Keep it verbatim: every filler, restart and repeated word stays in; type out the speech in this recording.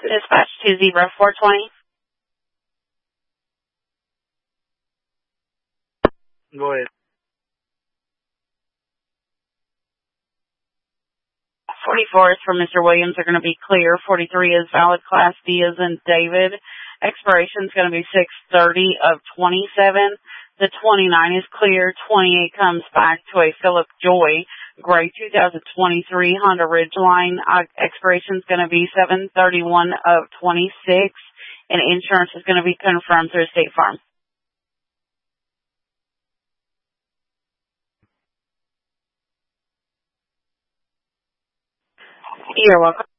Dispatch two zero four twenty. Go ahead. forty-four is for Mister Williams. They're going to be clear. forty-three is valid. Class D as in David. Expiration is going to be six thirty of twenty-seven. The twenty-nine is clear. twenty-eight comes back to a Philip Joy gray two thousand twenty-three Honda Ridgeline. Uh, expiration is going to be seven thirty-one of twenty-six, and insurance is going to be confirmed through State Farm. You're welcome.